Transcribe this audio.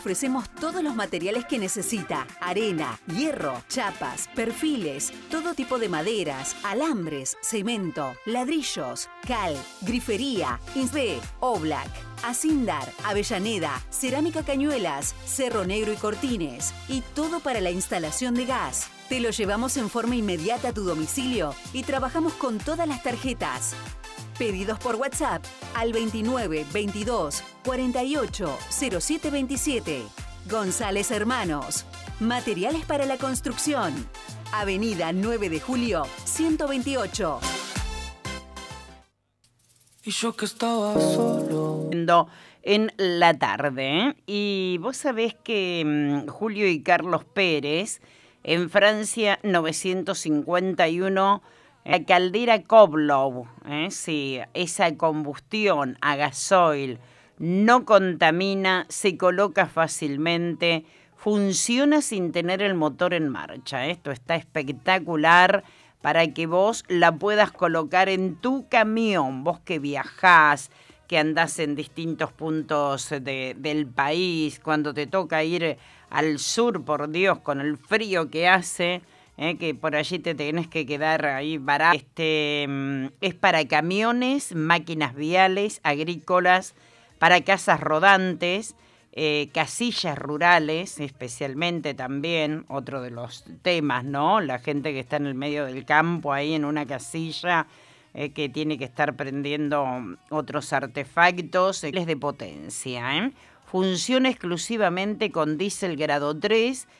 ofrecemos todos los materiales que necesita: arena, hierro, chapas, perfiles, todo tipo de maderas, alambres, cemento, ladrillos, cal, grifería, insbe, Oblak, Acindar, Avellaneda, cerámica Cañuelas, Cerro Negro y Cortines, y todo para la instalación de gas. Te lo llevamos en forma inmediata a tu domicilio y trabajamos con todas las tarjetas. Pedidos por WhatsApp al 29 22 48 07 27. González Hermanos. Materiales para la construcción. Avenida 9 de Julio, 128. Y yo que estaba solo. En la tarde, ¿eh? Y vos sabés que Julio y Carlos Pérez, en Francia 951, la caldera Koblow, sí, esa combustión a gasoil no contamina, se coloca fácilmente, funciona sin tener el motor en marcha. Esto está espectacular para que vos la puedas colocar en tu camión, vos que viajás, que andás en distintos puntos del país, cuando te toca ir al sur, por Dios, con el frío que hace, que por allí te tenés que quedar ahí varado. Es para camiones, máquinas viales, agrícolas, para casas rodantes, casillas rurales, especialmente también, otro de los temas, ¿no? La gente que está en el medio del campo, ahí en una casilla, que tiene que estar prendiendo otros artefactos, es de potencia, Funciona exclusivamente con diésel grado 3